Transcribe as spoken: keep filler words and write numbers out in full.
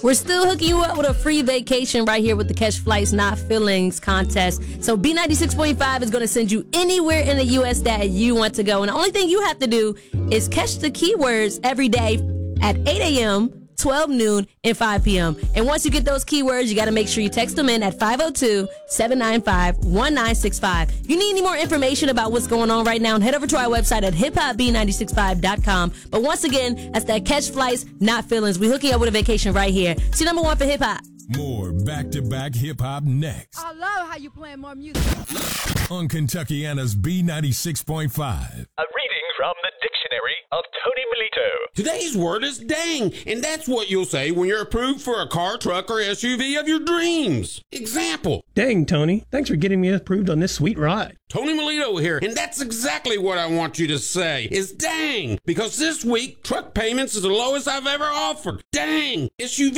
We're still hooking you up with a free vacation right here with the Catch Flights Not Feelings contest. So B ninety-six point five is going to send you anywhere in the U S that you want to go. And the only thing you have to do is catch the keywords every day at eight a.m., twelve noon, and five p.m. And once you get those keywords, you got to make sure you text them in at five oh two, seven nine five, one nine six five. If you need any more information about what's going on right now, head over to our website at hip hop b nine six five dot com. But once again, that's that Catch Flights Not Feelings. We're hooking up with a vacation right here. See number one for hip hop. More back-to-back hip-hop next. I love how you playing more music. On Kentuckiana's B ninety-six point five. A reading from the Dictionary of Tony Melito. Today's word is dang, and that's what you'll say when you're approved for a car, truck, or S U V of your dreams. Example. Dang, Tony. Thanks for getting me approved on this sweet ride. Tony Melito here, and that's exactly what I want you to say, is dang, because this week, truck payments is the lowest I've ever offered. Dang, S U V